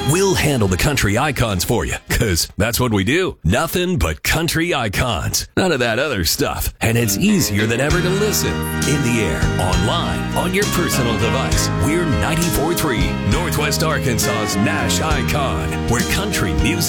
We'll handle the country icons for you, because that's what we do. Nothing but country icons. None of that other stuff. And it's easier than ever to listen. In the air, online, on your personal device. We're 94.3, Northwest Arkansas's Nash Icon, where country music